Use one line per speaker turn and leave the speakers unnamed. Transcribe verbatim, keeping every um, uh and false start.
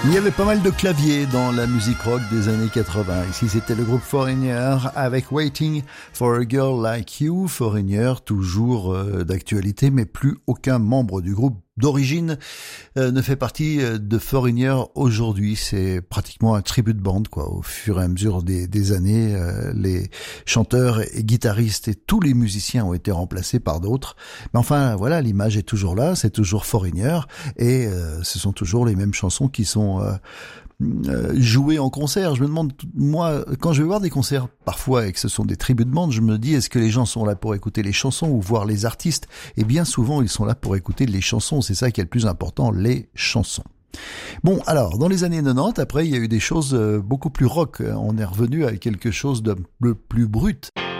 Il y avait pas mal de claviers dans la musique rock des années quatre-vingts. Ici, c'était le groupe Foreigner avec Waiting for a Girl Like You. Foreigner, toujours euh, d'actualité, mais plus aucun membre du groupe d'origine euh, ne fait partie de Foreigner aujourd'hui. C'est pratiquement un tribute band, quoi. Au fur et à mesure des, des années, euh, les chanteurs et guitaristes et tous les musiciens ont été remplacés par d'autres. Mais enfin, voilà, l'image est toujours là, c'est toujours Foreigner et euh, ce sont toujours les mêmes chansons qui sont euh, euh, jouées en concert. Je me demande, moi, quand je vais voir des concerts parfois et que ce sont des tributes bands, je me dis, est-ce que les gens sont là pour écouter les chansons ou voir les artistes? Et bien souvent, ils sont là pour écouter les chansons. C'est ça qui est le plus important, les chansons. Bon, alors, dans les années quatre-vingt-dix, après, il y a eu des choses beaucoup plus rock. On est revenu à quelque chose de plus brut.